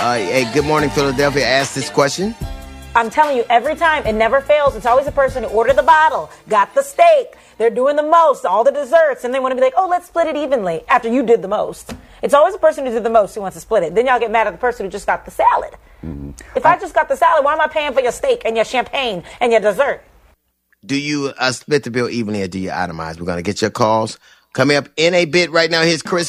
Hey, good morning, Philadelphia. Ask this question. I'm telling you, every time, it never fails. It's always the person who ordered the bottle, got the steak, they're doing the most, all the desserts, and they want to be like, oh, let's split it evenly after you did the most. It's always the person who did the most who wants to split it. Then y'all get mad at the person who just got the salad. Mm-hmm. If I just got the salad, why am I paying for your steak and your champagne and your dessert? Do you split the bill evenly or do you itemize? We're going to get your calls. Coming up in a bit right now, here's Chris